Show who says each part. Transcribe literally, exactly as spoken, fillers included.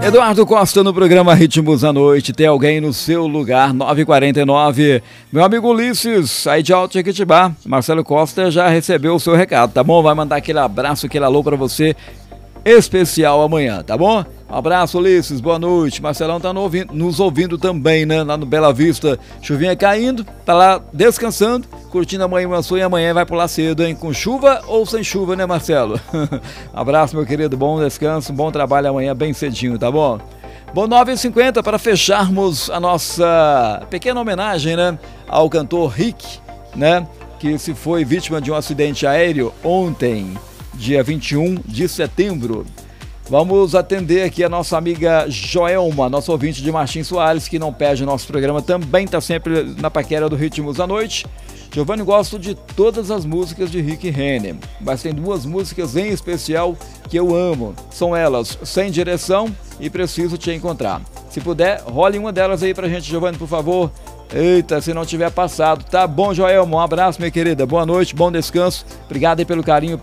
Speaker 1: Eduardo Costa no programa Ritmos à Noite. Tem alguém no seu lugar, nove e quarenta e nove. Meu amigo Ulisses, aí de Alto Jequitibá. Marcelo Costa já recebeu o seu recado, tá bom? Vai mandar aquele abraço, aquele alô pra você especial amanhã, tá bom? Um abraço, Ulisses, boa noite. Marcelão tá no ouvindo, nos ouvindo também, né? Lá no Bela Vista, chuvinha caindo, tá lá descansando, curtindo a Manhã Mansou e amanhã vai pular cedo, hein? Com chuva ou sem chuva, né, Marcelo? Abraço, meu querido, bom descanso, bom trabalho amanhã bem cedinho, tá bom? Bom, nove e cinquenta para fecharmos a nossa pequena homenagem, né? Ao cantor Rick, né? Que se foi vítima de um acidente aéreo ontem, dia vinte e um de setembro. Vamos atender aqui a nossa amiga Joelma, nossa ouvinte de Martim Soares, que não perde o nosso programa, também está sempre na paquera do Ritmos à Noite. Giovanni, gosto de todas as músicas de Rick Renner, mas tem duas músicas em especial que eu amo. São elas Sem Direção e Preciso Te Encontrar. Se puder, role uma delas aí pra gente, Giovanni, por favor. Eita, se não tiver passado. Tá bom, Joelma, um abraço, minha querida. Boa noite, bom descanso. Obrigado aí pelo carinho.